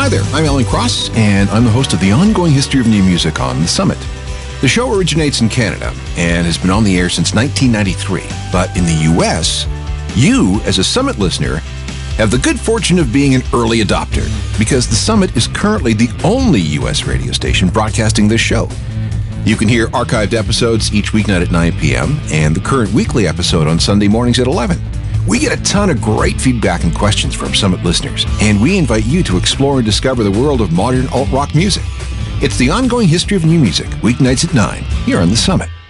Hi there, I'm Alan Cross, and I'm the host of the ongoing history of new music on The Summit. The show originates in Canada and has been on the air since 1993. But in the U.S., you, as a Summit listener, have the good fortune of being an early adopter, because The Summit is currently the only U.S. radio station broadcasting this show. You can hear archived episodes each weeknight at 9 p.m. and the current weekly episode on Sunday mornings at 11. We get a ton of great feedback and questions from Summit listeners, and we invite you to explore and discover the world of modern alt-rock music. It's the ongoing history of new music, weeknights at 9, here on The Summit.